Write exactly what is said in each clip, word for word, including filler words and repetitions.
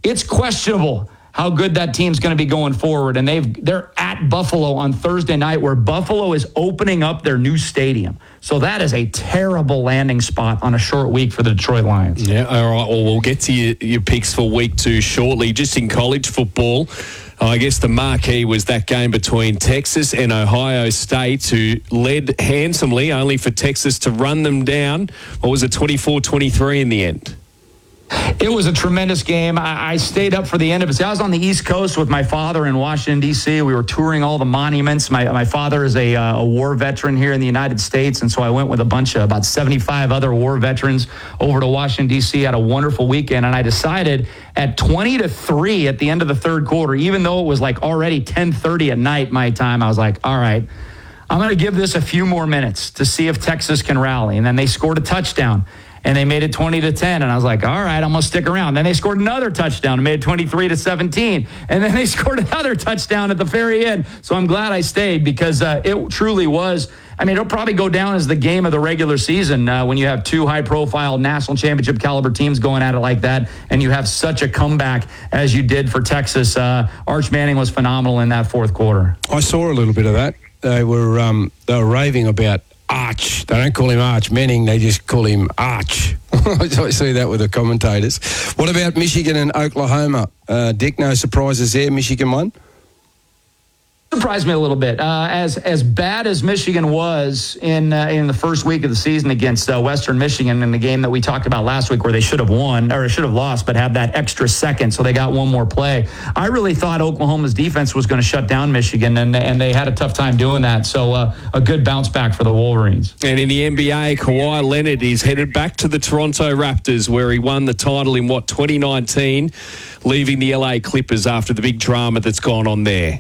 it's questionable how good that team's going to be going forward. And they've, they're at Buffalo on Thursday night, where Buffalo is opening up their new stadium. So that is a terrible landing spot on a short week for the Detroit Lions. Yeah, all right. Well, we'll get to your, your picks for week two shortly. Just in college football, I guess the marquee was that game between Texas and Ohio State, who led handsomely, only for Texas to run them down. What was it, twenty-four twenty-three in the end? It was a tremendous game. I, I stayed up for the end of it. See, I was on the East Coast with my father in Washington, D C We were touring all the monuments. My my father is a, uh, a war veteran here in the United States, and so I went with a bunch of about seventy-five other war veterans over to Washington, D C Had a wonderful weekend, and I decided at twenty to three at the end of the third quarter, even though it was like already ten thirty at night my time, I was like, all right, I'm going to give this a few more minutes to see if Texas can rally. And then they scored a touchdown. And they made it twenty to ten. And I was like, all right, I'm going to stick around. Then they scored another touchdown and made it twenty-three to seventeen. And then they scored another touchdown at the very end. So I'm glad I stayed, because uh, it truly was, I mean, it'll probably go down as the game of the regular season uh, when you have two high-profile national championship caliber teams going at it like that, and you have such a comeback as you did for Texas. Uh, Arch Manning was phenomenal in that fourth quarter. I saw a little bit of that. They were um, they were raving about Arch. They don't call him Arch Manning, they just call him Arch. I see that with the commentators. What about Michigan and Oklahoma? Uh, Dick, no surprises there. Michigan won? Surprised me a little bit. Uh, as as bad as Michigan was in uh, in the first week of the season against uh, Western Michigan in the game that we talked about last week, where they should have won or should have lost, but had that extra second, so they got one more play. I really thought Oklahoma's defense was going to shut down Michigan, and and they had a tough time doing that. So uh, a good bounce back for the Wolverines. And in the N B A, Kawhi Leonard is headed back to the Toronto Raptors, where he won the title in what twenty nineteen, leaving the L A Clippers after the big drama that's gone on there.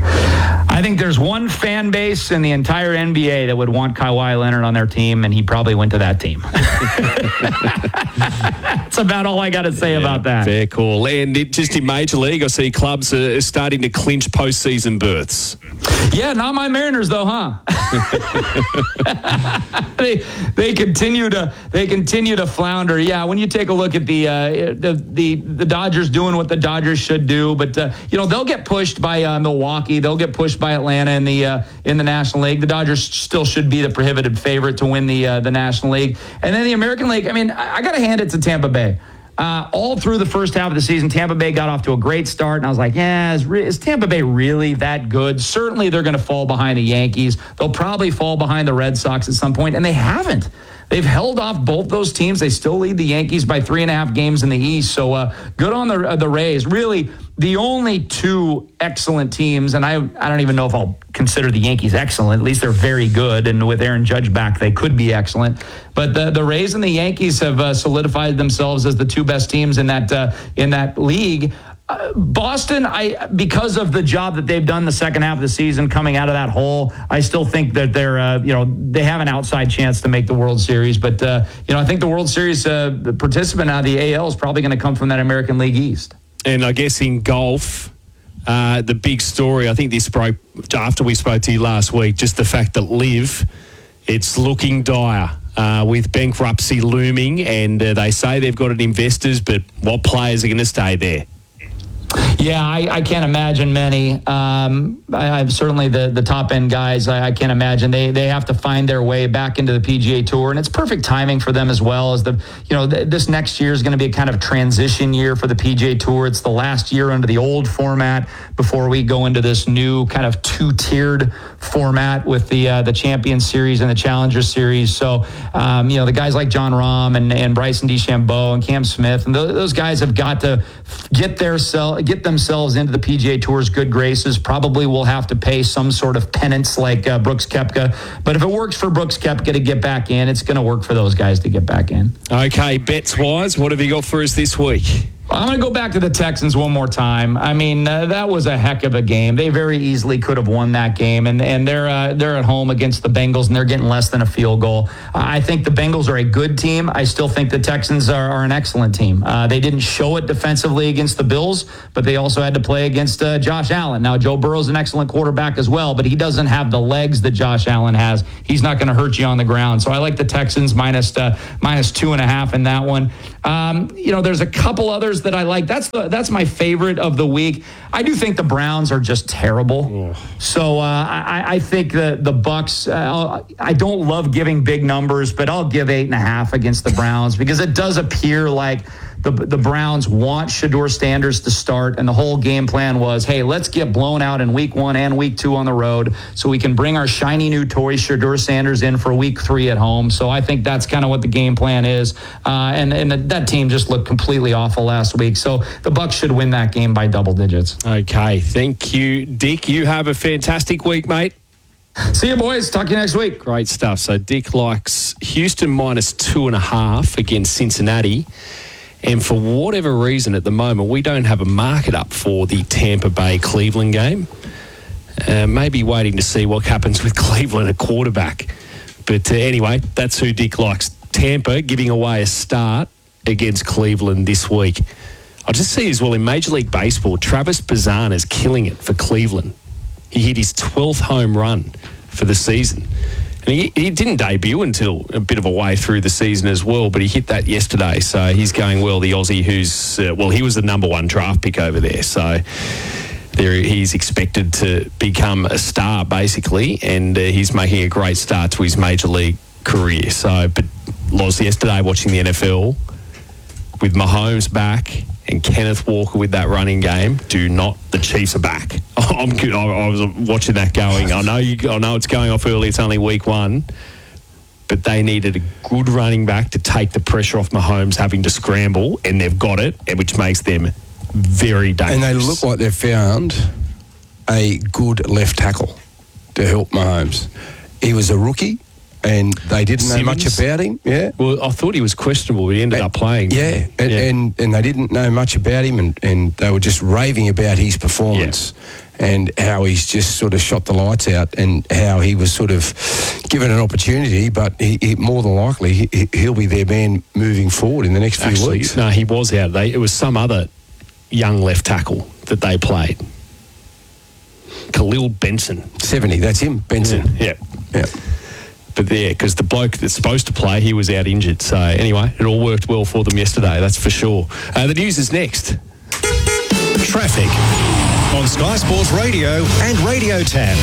I think there's one fan base in the entire N B A that would want Kawhi Leonard on their team, and he probably went to that team. That's about all I got to say yeah, about that. Fair call. And it, just in Major League, I see clubs are starting to clinch postseason berths. Yeah, not my Mariners though, huh? they they continue to they continue to flounder. Yeah, when you take a look at the uh, the, the the Dodgers doing what the Dodgers should do, but uh, you know, they'll get pushed by uh, Milwaukee. They'll get pushed by Atlanta in the uh, in the National League. The Dodgers still should be the prohibitive favorite to win the uh, the National League. And then the American League, I mean, I, I got to hand it to Tampa Bay. Uh, all through the first half of the season, Tampa Bay got off to a great start, and I was like, yeah, is, re- is Tampa Bay really that good? Certainly they're going to fall behind the Yankees. They'll probably fall behind the Red Sox at some point, and they haven't. They've held off both those teams. They still lead the Yankees by three and a half games in the East. So uh, good on the uh, the Rays. Really, the only two excellent teams, and I I don't even know if I'll consider the Yankees excellent. At least they're very good, and with Aaron Judge back, they could be excellent. But the the Rays and the Yankees have uh, solidified themselves as the two best teams in that uh, in that league. Uh, Boston, I because of the job that they've done the second half of the season coming out of that hole, I still think that they're, uh, you know, they have an outside chance to make the World Series. But, uh, you know, I think the World Series uh, the participant out of the A L is probably going to come from that American League East. And I guess in golf, uh, the big story, I think this broke after we spoke to you last week, just the fact that LIV, it's looking dire. Uh, with bankruptcy looming, and uh, they say they've got it investors, but what players are going to stay there? Yeah, I, I can't imagine many. Um, I, I'm certainly the, the top end guys. I, I can't imagine they they have to find their way back into the P G A Tour, and it's perfect timing for them as well. As the you know th- this next year is going to be a kind of transition year for the P G A Tour. It's the last year under the old format before we go into this new kind of two tiered format with the uh, the Champions Series and the Challenger Series. So um, you know the guys like Jon Rahm and, and Bryson DeChambeau and Cam Smith, and th- those guys have got to get their sell. get themselves into the P G A Tour's good graces. Probably will have to pay some sort of penance like uh, Brooks Koepka. But if it works for Brooks Koepka to get back in, it's going to work for those guys to get back in. Okay, bets-wise, what have you got for us this week? I'm going to go back to the Texans one more time. I mean, uh, that was a heck of a game. They very easily could have won that game, and and they're uh, they're at home against the Bengals, and they're getting less than a field goal. I think the Bengals are a good team. I still think the Texans are, are an excellent team. Uh, they didn't show it defensively against the Bills, but they also had to play against uh, Josh Allen. Now, Joe Burrow's an excellent quarterback as well, but he doesn't have the legs that Josh Allen has. He's not going to hurt you on the ground. So I like the Texans minus, uh, minus two and a half in that one. Um, you know, there's a couple others that I like. That's the, that's my favorite of the week. I do think the Browns are just terrible. Oh. So uh, I, I think the the Bucks. Uh, I don't love giving big numbers, but I'll give eight and a half against the Browns because it does appear like the the Browns want Shedeur Sanders to start, and the whole game plan was, hey, let's get blown out in week one and week two on the road so we can bring our shiny new toy Shedeur Sanders in for week three at home. So I think that's kind of what the game plan is. Uh, and and that team just looked completely awful last week. So the Bucks should win that game by double digits. Okay, thank you, Dick. You have a fantastic week, mate. See you, boys. Talk to you next week. Great stuff. So Dick likes Houston minus two and a half against Cincinnati. And for whatever reason, at the moment, we don't have a market up for the Tampa Bay Cleveland game. Uh, maybe waiting to see what happens with Cleveland at quarterback. But uh, anyway, that's who Dick likes. Tampa giving away a start against Cleveland this week. I just see as well in Major League Baseball, Travis Bazan is killing it for Cleveland. He hit his twelfth home run for the season. And he, he didn't debut until a bit of a way through the season as well, but he hit that yesterday. So he's going well, the Aussie who's, uh, well, he was the number one draft pick over there. So there he's expected to become a star, basically, and uh, he's making a great start to his Major League career. So, but Loz, yesterday watching the N F L with Mahomes back and Kenneth Walker with that running game, do not. The Chiefs are back. I'm good. I, I was watching that going. I know you. I know it's going off early. It's only week one, but they needed a good running back to take the pressure off Mahomes having to scramble, and they've got it, which makes them very dangerous. And they look like they've found a good left tackle to help Mahomes. He was a rookie. And they didn't Simmons. know much about him, yeah. Well, I thought he was questionable, but he ended and, up playing. Yeah, and, yeah. And, and they didn't know much about him, and, and they were just raving about his performance yeah. and how he's just sort of shot the lights out and how he was sort of given an opportunity, but he, he, more than likely he, he'll be their man moving forward in the next few Actually, weeks. No, he was out. They, it was some other young left tackle that they played. Khalil Benson. seventy, that's him, Benson. Yeah. Yeah. yeah. But yeah, because the bloke that's supposed to play, he was out injured. So anyway, it all worked well for them yesterday, that's for sure. Uh, the news is next. Traffic on Sky Sports Radio and Radio ten.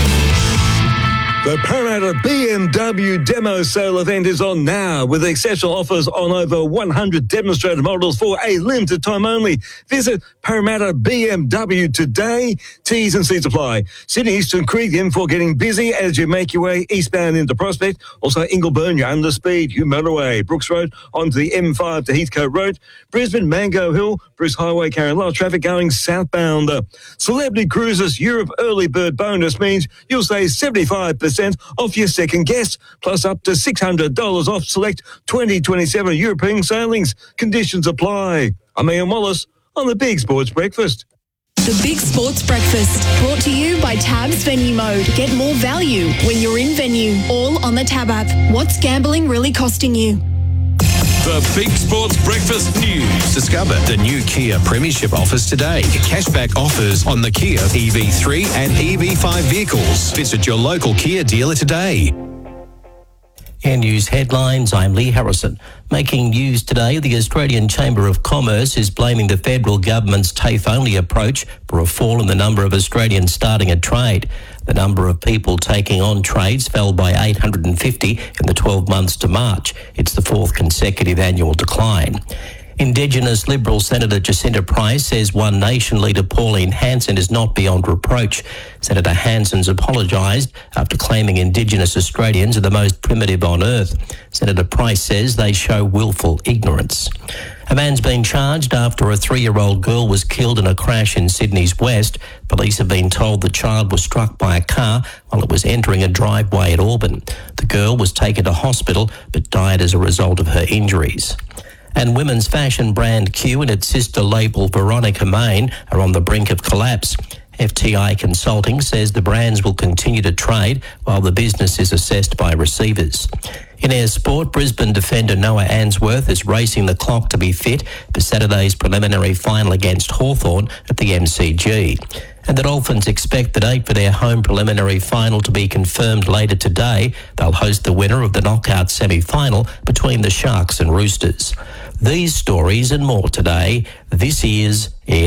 The Parramatta B M W Demo Sale event is on now with exceptional offers on over one hundred demonstrator models for a limited time only. Visit Parramatta B M W today. T's and C's apply. Sydney Eastern Creek, the M four getting busy as you make your way eastbound into Prospect. Also Ingleburn, you're under speed. Hugh Motorway, Brooks Road onto the M five to Heathcote Road. Brisbane, Mango Hill, Bruce Highway carrying a lot of traffic going southbound. Celebrity Cruises Europe early bird bonus means you'll save seventy-five percent off your second guest, plus up to six hundred dollars off select twenty twenty-seven European sailings. Conditions apply. I'm Ian Wallace on the Big Sports Breakfast. The Big Sports Breakfast, brought to you by Tabs Venue Mode. Get more value when you're in venue, all on the Tab app. What's gambling really costing you? The Big Sports Breakfast News. Discover the new Kia Premiership offers today. Cashback offers on the Kia E V three and E V five vehicles. Visit your local Kia dealer today. Air News headlines, I'm Lee Harrison. Making news today, the Australian Chamber of Commerce is blaming the federal government's TAFE-only approach for a fall in the number of Australians starting a trade. The number of people taking on trades fell by eight hundred fifty in the twelve months to March. It's the fourth consecutive annual decline. Indigenous Liberal Senator Jacinta Price says One Nation leader Pauline Hanson is not beyond reproach. Senator Hanson's apologised after claiming Indigenous Australians are the most primitive on earth. Senator Price says they show willful ignorance. A man's been charged after a three-year-old girl was killed in a crash in Sydney's west. Police have been told the child was struck by a car while it was entering a driveway at Auburn. The girl was taken to hospital but died as a result of her injuries. And women's fashion brand Q and its sister label Veronica Main are on the brink of collapse. F T I Consulting says the brands will continue to trade while the business is assessed by receivers. In air sport, Brisbane defender Noah Answorth is racing the clock to be fit for Saturday's preliminary final against Hawthorn at the M C G. And the Dolphins expect the date for their home preliminary final to be confirmed later today. They'll host the winner of the knockout semi-final between the Sharks and Roosters. These stories and more today. This is